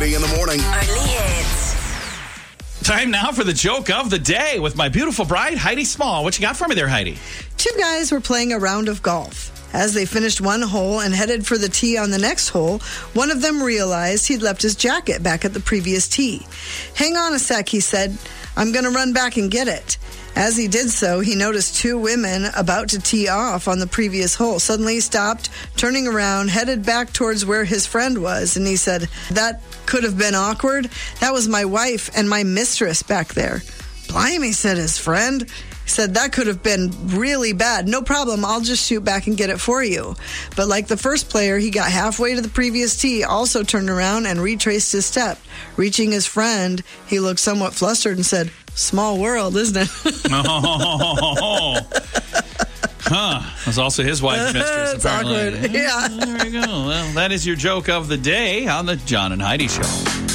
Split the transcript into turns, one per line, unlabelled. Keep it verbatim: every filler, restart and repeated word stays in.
Heidi in the morning.
Early hits.
Time now for the joke of the day with my beautiful bride, Heidi Small. What you got for me there, Heidi?
Two guys were playing a round of golf. As they finished one hole and headed for the tee on the next hole, one of them realized he'd left his jacket back at the previous tee. "Hang on a sec," he said. "I'm going to run back and get it." As he did so, he noticed two women about to tee off on the previous hole. Suddenly he stopped, turning around, headed back towards where his friend was, and he said, "That could have been awkward. That was my wife and my mistress back there." "Blimey," said his friend. He said, "That could have been really bad. No problem, I'll just shoot back and get it for you." But like the first player, he got halfway to the previous tee, also turned around and retraced his step. Reaching his friend, he looked somewhat flustered and said, "Small world, isn't it?"
Oh. Huh. That's also his wife's mistress,
It's
apparently.
awkward. Yeah.
There we go. Well, that is your joke of the day on the John and Heidi Show.